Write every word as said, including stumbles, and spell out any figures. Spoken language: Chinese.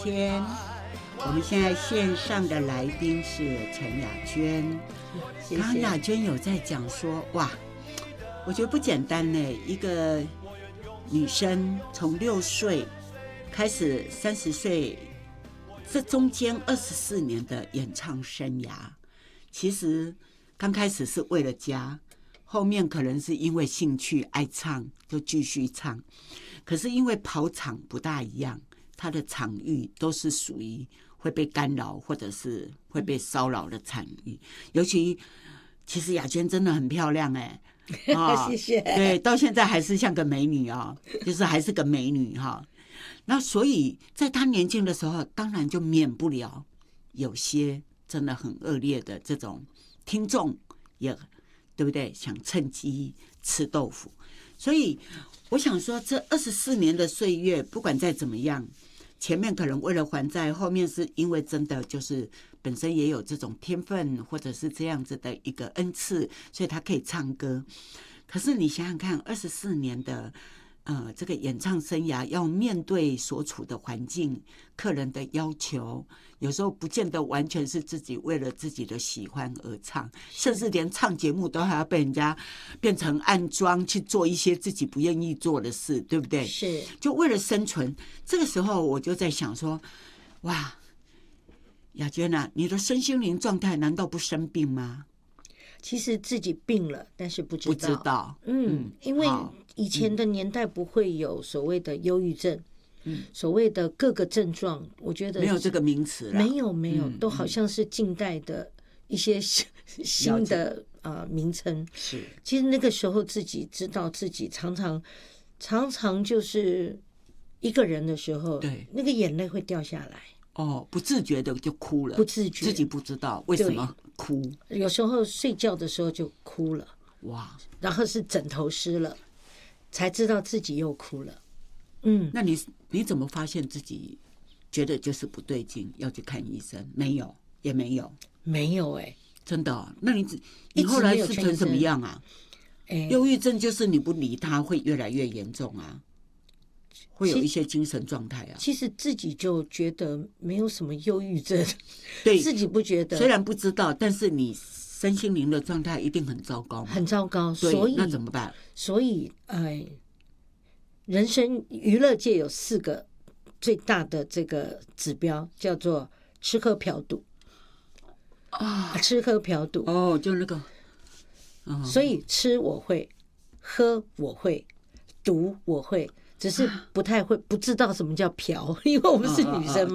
天。我们现在线上的来宾是陈雅娟。刚刚雅娟有在讲说，哇，我觉得不简单呢。一个女生从六岁开始，三十岁，这中间二十四年的演唱生涯，其实刚开始是为了家，后面可能是因为兴趣爱唱就继续唱，可是因为跑场不大一样，她的场域都是属于会被干扰或者是会被骚扰的场域，尤其其实雅娟真的很漂亮哎、欸哦，谢谢。 对，到现在还是像个美女啊、哦，就是还是个美女哈、哦。那所以在她年轻的时候，当然就免不了有些真的很恶劣的这种听众也对不对？想趁机吃豆腐。所以我想说，这二十四年的岁月，不管再怎么样，前面可能为了还债，后面是因为真的就是本身也有这种天分，或者是这样子的一个恩赐，所以他可以唱歌。可是你想想看，二十四年的呃这个演唱生涯，要面对所处的环境、客人的要求，有时候不见得完全是自己为了自己的喜欢而唱，甚至连唱节目都还要被人家变成暗装去做一些自己不愿意做的事，对不对？ 是， 就为了生存。这个时候我就在想说，哇，雅娟啊，你的身心灵状态难道不生病吗？ 其实自己病了，但是不知道。 不知道， 嗯，因为以前的年代不会有所谓的忧郁症，嗯，所谓的各个症状，我觉得没有这个名词啦， 没有没有、 嗯， 都好像是近代的一些新的呃名称。 是， 其实那个时候自己知道自己常常常常就是一个人的时候， 对， 那个眼泪会掉下来。 哦，不自觉的就哭了， 不自觉， 自己不知道为什么哭。 有时候睡觉的时候就哭了， 哇！ 然后是枕头湿了，才知道自己又哭了。嗯， 那你你怎么发现自己觉得就是不对劲，要去看医生？没有，也没有， 没有哎、欸， 真的、哦？那你你后来是成什么样啊？忧郁症就是你不理他，会越来越严重啊。会有一些精神状态啊。 其实自己就觉得没有什么忧郁症， 对， 自己不觉得。 虽然不知道，但是你身心灵的状态一定很糟糕嘛， 很糟糕。所以那怎么办？ 所以，哎，人生娱乐界有四个最大的这个指标，叫做吃喝嫖赌啊，吃喝嫖赌。 哦，就那个。 哦、所以吃我会，喝我会，赌我会。只是不太会，不知道什么叫嫖，因为我们是女生嘛。